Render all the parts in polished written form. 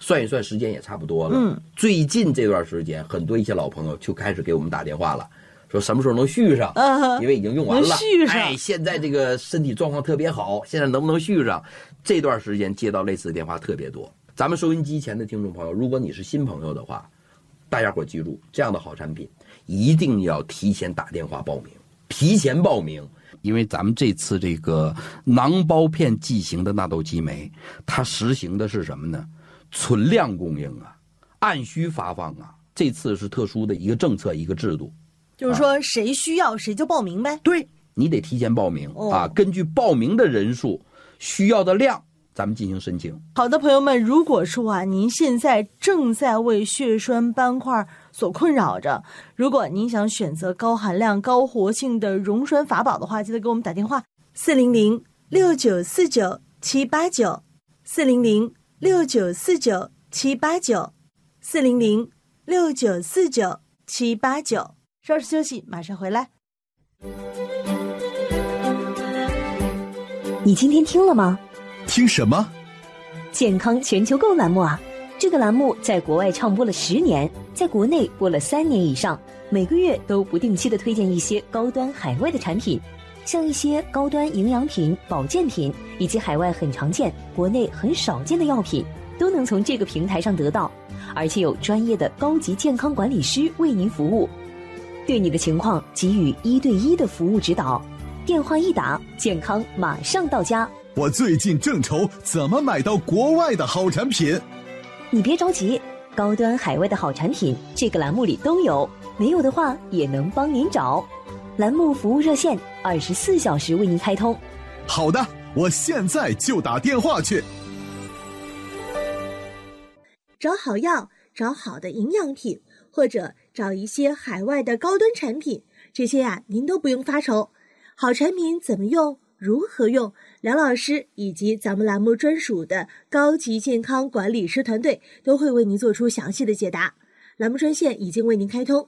算一算时间也差不多了。最近这段时间，很多一些老朋友就开始给我们打电话了，说什么时候能续上？因为已经用完了。 续上。 哎，现在这个身体状况特别好，现在能不能续上？这段时间接到类似的电话特别多。咱们收音机前的听众朋友，如果你是新朋友的话，大家伙记住，这样的好产品一定要提前打电话报名，提前报名。因为咱们这次这个囊包片剂型的纳豆激酶，它实行的是什么呢？存量供应啊，按需发放啊。这次是特殊的一个政策，一个制度， 就是说谁需要谁就报名呗。 对，你得提前报名啊，根据报名的人数、需要的量，咱们进行申请。 好的，朋友们，如果说您现在正在为血栓斑块所困扰着，如果您想选择高含量、高活性的溶栓法宝的话，记得给我们打电话400-6949-789，400-6949-789，400-6949-789。稍事休息，马上回来。 你今天听了吗？ 听什么？ 健康全球购栏目啊！这个栏目在国外唱播了10年，在国内播了3年以上，每个月都不定期的推荐一些高端海外的产品，像一些高端营养品、保健品，以及海外很常见、国内很少见的药品，都能从这个平台上得到，而且有专业的高级健康管理师为您服务，对你的情况给予1对1的服务指导。电话一打，健康马上到家。 我最近正愁怎么买到国外的好产品。 你别着急，高端海外的好产品这个栏目里都有，没有的话也能帮您找。栏目服务热线24小时为您开通。 好的，我现在就打电话去。 找好药，找好的营养品，或者找一些海外的高端产品，这些您都不用发愁。好产品怎么用？如何用？梁老师以及咱们栏目专属的高级健康管理师团队都会为您做出详细的解答。栏目专线已经为您开通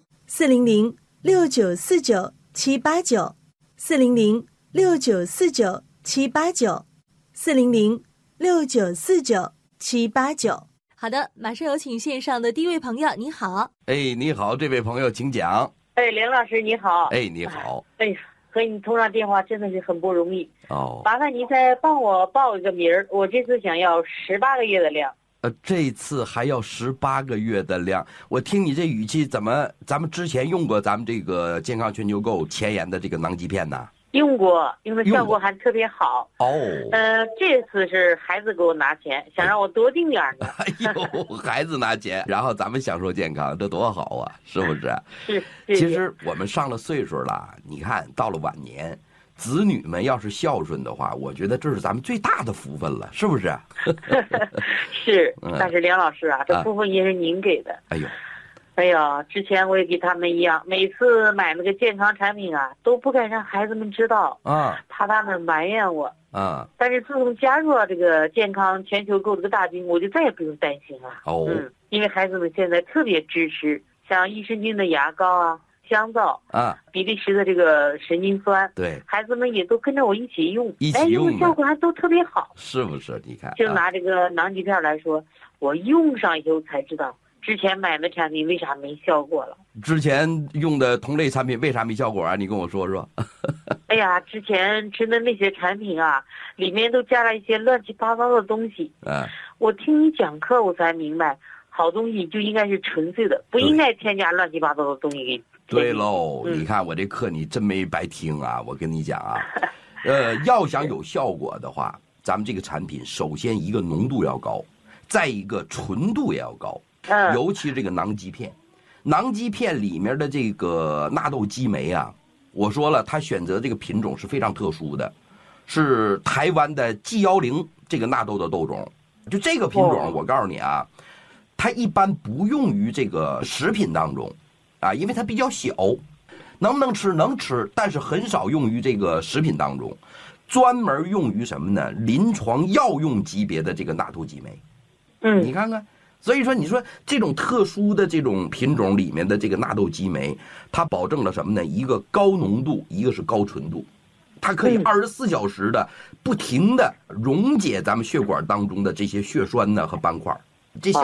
，400-6949-789，400-6949-789。好的，马上有请线上的第一位朋友，你好。 哎，你好，这位朋友请讲。 哎，梁老师你好。 哎，你好。 哎呀，和你通上电话真的是很不容易哦。 麻烦您再帮我报一个名儿，我这次想要18个月的量。 这次还要18个月的量，我听你这语气，怎么咱们之前用过咱们这个健康全球购前沿的这个囊肌片呢？ 用过，用的效果还特别好。 哦。 这次是孩子给我拿钱，想让我多订点呢。 哎呦，孩子拿钱，然后咱们享受健康，这多好啊，是不是？ 是。 其实我们上了岁数了，你看到了晚年，子女们要是孝顺的话，我觉得这是咱们最大的福分了，是不是？ 是，但是梁老师啊，这福分也是您给的。哎呀，之前我也给他们一样，每次买那个健康产品啊，都不敢让孩子们知道啊，怕他们埋怨我啊。但是自从加入了这个健康全球购这个大军，我就再也不用担心了。因为孩子们现在特别支持，像益生菌的牙膏啊、香皂啊、比利时的这个神经酸，对，孩子们也都跟着我一起用，用的效果还都特别好， 是不是？你看， 就拿这个囊肌片来说，我用上以后才知道。之前买的产品为啥没效果了？ 之前用的同类产品为啥没效果啊？你跟我说说。 哎呀，之前吃的那些产品啊，里面都加了一些乱七八糟的东西。我听你讲课，我才明白，好东西就应该是纯粹的，不应该添加乱七八糟的东西给。 对喽，你看我这课你真没白听啊！我跟你讲啊，要想有效果的话，咱们这个产品首先一个浓度要高，再一个纯度也要高。尤其这个囊肌片，囊肌片里面的这个纳豆激酶啊，我说了，它选择这个品种是非常特殊的，是台湾的G10这个纳豆的豆种。就这个品种，我告诉你啊，它一般不用于这个食品当中啊，因为它比较小，能不能吃能吃，但是很少用于这个食品当中，专门用于什么呢？临床药用级别的这个纳豆激酶。你看看。所以说，你说这种特殊的这种品种里面的这个纳豆激酶，它保证了什么呢？一个高浓度，一个是高纯度，它可以24小时的不停的溶解咱们血管当中的这些血栓呢和斑块，这些